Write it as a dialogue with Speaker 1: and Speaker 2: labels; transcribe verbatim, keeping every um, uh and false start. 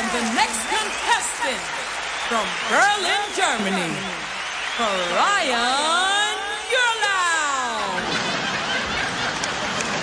Speaker 1: And the next contestant from Berlin, Germany, Brian